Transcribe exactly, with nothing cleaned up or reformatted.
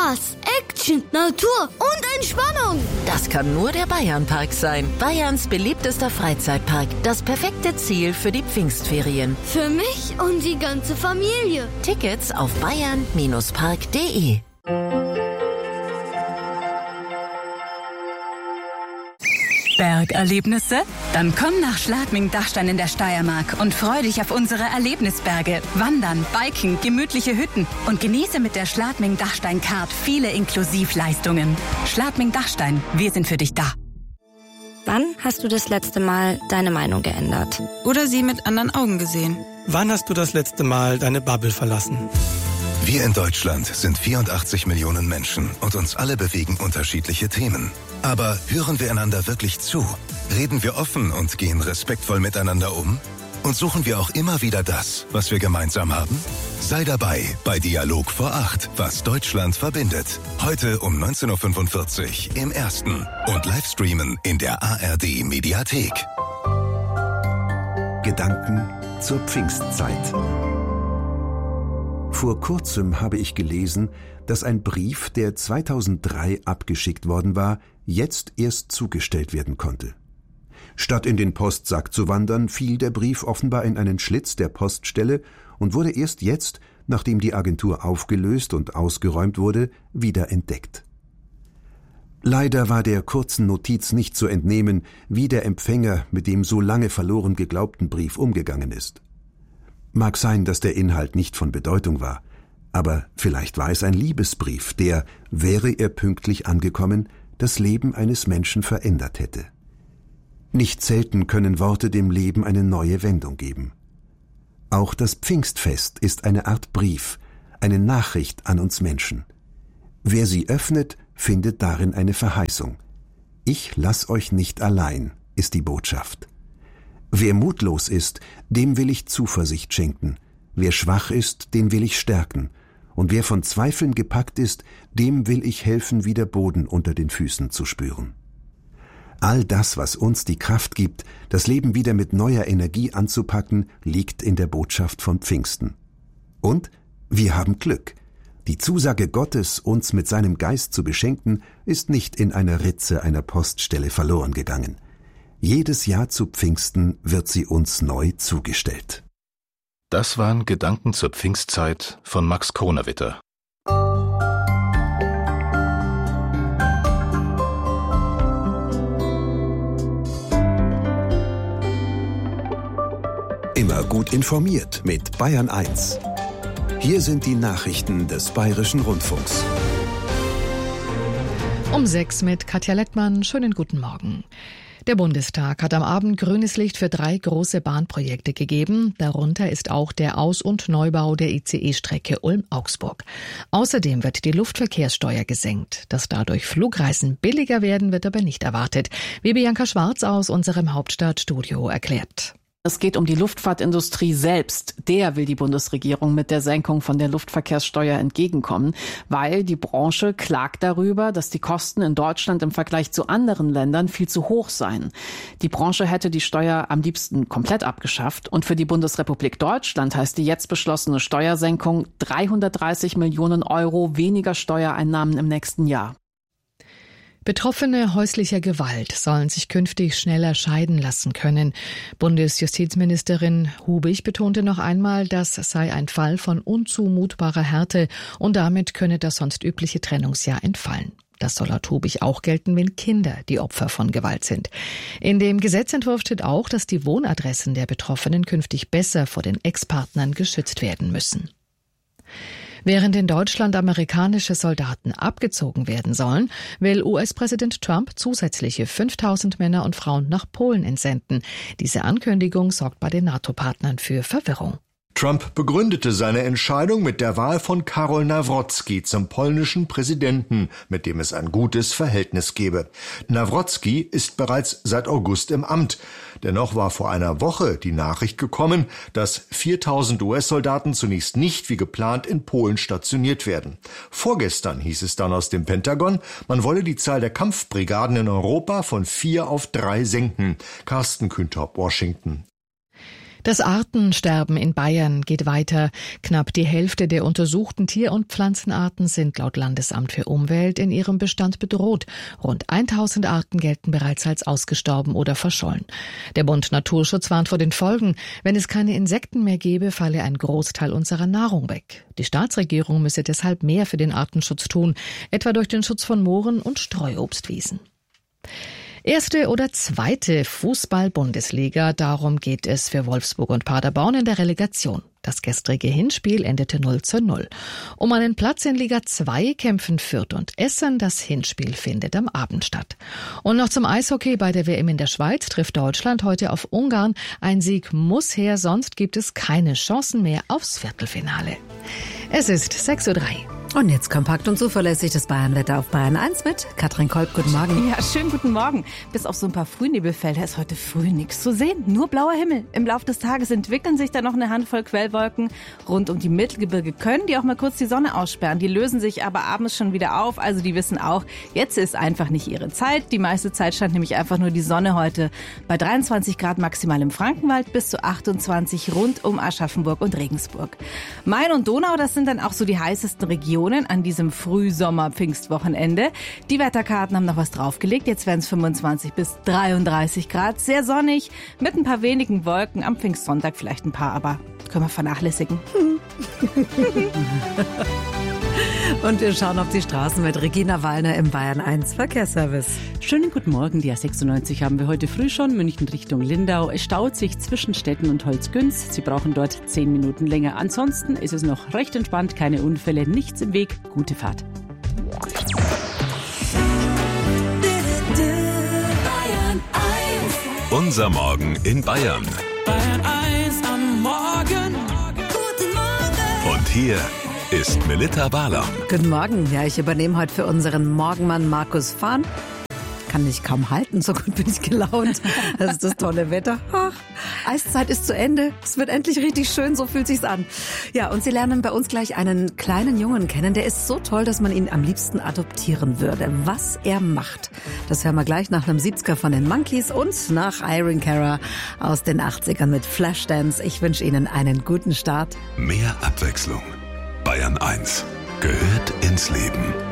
Spaß, Action, Natur und Entspannung. Das kann nur der Bayernpark sein. Bayerns beliebtester Freizeitpark. Das perfekte Ziel für die Pfingstferien. Für mich und die ganze Familie. Tickets auf bayern Bindestrich park punkt de. Bergerlebnisse? Dann komm nach Schladming-Dachstein in der Steiermark und freu dich auf unsere Erlebnisberge. Wandern, Biken, gemütliche Hütten und genieße mit der Schladming-Dachstein-Card viele Inklusivleistungen. Schladming-Dachstein, wir sind für dich da. Wann hast du das letzte Mal deine Meinung geändert? Oder sie mit anderen Augen gesehen? Wann hast du das letzte Mal deine Bubble verlassen? Wir in Deutschland sind vierundachtzig Millionen Menschen und uns alle bewegen unterschiedliche Themen. Aber hören wir einander wirklich zu? Reden wir offen und gehen respektvoll miteinander um? Und suchen wir auch immer wieder das, was wir gemeinsam haben? Sei dabei bei Dialog vor acht, was Deutschland verbindet. Heute um neunzehn Uhr fünfundvierzig im Ersten und Livestreamen in der A R D Mediathek. Gedanken zur Pfingstzeit. Vor kurzem habe ich gelesen, dass ein Brief, der zweitausenddrei abgeschickt worden war, jetzt erst zugestellt werden konnte. Statt in den Postsack zu wandern, fiel der Brief offenbar in einen Schlitz der Poststelle und wurde erst jetzt, nachdem die Agentur aufgelöst und ausgeräumt wurde, wieder entdeckt. Leider war der kurzen Notiz nicht zu entnehmen, wie der Empfänger mit dem so lange verloren geglaubten Brief umgegangen ist. Mag sein, dass der Inhalt nicht von Bedeutung war, aber vielleicht war es ein Liebesbrief, der, wäre er pünktlich angekommen, das Leben eines Menschen verändert hätte. Nicht selten können Worte dem Leben eine neue Wendung geben. Auch das Pfingstfest ist eine Art Brief, eine Nachricht an uns Menschen. Wer sie öffnet, findet darin eine Verheißung. Ich lass euch nicht allein, ist die Botschaft. Wer mutlos ist, dem will ich Zuversicht schenken. Wer schwach ist, den will ich stärken. Und wer von Zweifeln gepackt ist, dem will ich helfen, wieder Boden unter den Füßen zu spüren. All das, was uns die Kraft gibt, das Leben wieder mit neuer Energie anzupacken, liegt in der Botschaft von Pfingsten. Und wir haben Glück. Die Zusage Gottes, uns mit seinem Geist zu beschenken, ist nicht in einer Ritze einer Poststelle verloren gegangen. Jedes Jahr zu Pfingsten wird sie uns neu zugestellt. Das waren Gedanken zur Pfingstzeit von Max Kronawitter. Immer gut informiert mit Bayern eins. Hier sind die Nachrichten des Bayerischen Rundfunks. Um sechs mit Katja Lettmann. Schönen guten Morgen. Der Bundestag hat am Abend grünes Licht für drei große Bahnprojekte gegeben. Darunter ist auch der Aus- und Neubau der I C E-Strecke Ulm-Augsburg. Außerdem wird die Luftverkehrssteuer gesenkt. Dass dadurch Flugreisen billiger werden, wird aber nicht erwartet, wie Bianca Schwarz aus unserem Hauptstadtstudio erklärt. Es geht um die Luftfahrtindustrie selbst. Der will die Bundesregierung mit der Senkung von der Luftverkehrssteuer entgegenkommen, weil die Branche klagt darüber, dass die Kosten in Deutschland im Vergleich zu anderen Ländern viel zu hoch seien. Die Branche hätte die Steuer am liebsten komplett abgeschafft. Und für die Bundesrepublik Deutschland heißt die jetzt beschlossene Steuersenkung dreihundertdreißig Millionen Euro weniger Steuereinnahmen im nächsten Jahr. Betroffene häuslicher Gewalt sollen sich künftig schneller scheiden lassen können. Bundesjustizministerin Hubig betonte noch einmal, das sei ein Fall von unzumutbarer Härte und damit könne das sonst übliche Trennungsjahr entfallen. Das soll laut Hubig auch gelten, wenn Kinder die Opfer von Gewalt sind. In dem Gesetzentwurf steht auch, dass die Wohnadressen der Betroffenen künftig besser vor den Ex-Partnern geschützt werden müssen. Während in Deutschland amerikanische Soldaten abgezogen werden sollen, will U S-Präsident Trump zusätzliche fünftausend Männer und Frauen nach Polen entsenden. Diese Ankündigung sorgt bei den NATO-Partnern für Verwirrung. Trump begründete seine Entscheidung mit der Wahl von Karol Nawrocki zum polnischen Präsidenten, mit dem es ein gutes Verhältnis gebe. Nawrocki ist bereits seit August im Amt. Dennoch war vor einer Woche die Nachricht gekommen, dass viertausend U S-Soldaten zunächst nicht wie geplant in Polen stationiert werden. Vorgestern hieß es dann aus dem Pentagon, man wolle die Zahl der Kampfbrigaden in Europa von vier auf drei senken. Carsten Kühntaub, Washington. Das Artensterben in Bayern geht weiter. Knapp die Hälfte der untersuchten Tier- und Pflanzenarten sind laut Landesamt für Umwelt in ihrem Bestand bedroht. Rund tausend Arten gelten bereits als ausgestorben oder verschollen. Der Bund Naturschutz warnt vor den Folgen. Wenn es keine Insekten mehr gäbe, falle ein Großteil unserer Nahrung weg. Die Staatsregierung müsse deshalb mehr für den Artenschutz tun, etwa durch den Schutz von Mooren und Streuobstwiesen. Erste oder zweite Fußball-Bundesliga, darum geht es für Wolfsburg und Paderborn in der Relegation. Das gestrige Hinspiel endete null zu null. Um einen Platz in Liga zwei kämpfen Fürth und Essen. Das Hinspiel findet am Abend statt. Und noch zum Eishockey. Bei der W M in der Schweiz trifft Deutschland heute auf Ungarn. Ein Sieg muss her, sonst gibt es keine Chancen mehr aufs Viertelfinale. Es ist sechs Uhr drei. Und jetzt kompakt und zuverlässig das Bayernwetter auf Bayern eins mit Katrin Kolb. Guten Morgen. Ja, schönen guten Morgen. Bis auf so ein paar Frühnebelfelder ist heute früh nichts zu sehen. Nur blauer Himmel. Im Laufe des Tages entwickeln sich dann noch eine Handvoll Quellwolken. Rund um die Mittelgebirge können die auch mal kurz die Sonne aussperren. Die lösen sich aber abends schon wieder auf. Also die wissen auch, jetzt ist einfach nicht ihre Zeit. Die meiste Zeit stand nämlich einfach nur die Sonne heute. Bei dreiundzwanzig Grad maximal im Frankenwald bis zu achtundzwanzig rund um Aschaffenburg und Regensburg. Main und Donau, das sind dann auch so die heißesten Regionen an diesem Frühsommer-Pfingstwochenende. Die Wetterkarten haben noch was draufgelegt. Jetzt werden es fünfundzwanzig bis dreiunddreißig Grad. Sehr sonnig, mit ein paar wenigen Wolken. Am Pfingstsonntag vielleicht ein paar, aber können wir vernachlässigen. Und wir schauen auf die Straßen mit Regina Wallner im Bayern eins Verkehrsservice. Schönen guten Morgen. Die A sechsundneunzig haben wir heute früh schon. München Richtung Lindau. Es staut sich zwischen Stetten und Holzgünz. Sie brauchen dort zehn Minuten länger. Ansonsten ist es noch recht entspannt. Keine Unfälle, nichts im Weg. Gute Fahrt. Unser Morgen in Bayern. Bayern eins am Morgen. Guten Morgen. Und hier ist Melitta Barlaam. Guten Morgen. Ja, ich übernehme heute für unseren Morgenmann Markus Fahn. Kann mich kaum halten, so gut bin ich gelaunt. Das ist das tolle Wetter. Ach, Eiszeit ist zu Ende. Es wird endlich richtig schön, so fühlt sich's an. Ja, und Sie lernen bei uns gleich einen kleinen Jungen kennen. Der ist so toll, dass man ihn am liebsten adoptieren würde. Was er macht, das hören wir gleich nach einem siebziger von den Monkees und nach Irene Cara aus den achtzigern mit Flashdance. Ich wünsche Ihnen einen guten Start. Mehr Abwechslung. Bayern eins gehört ins Leben.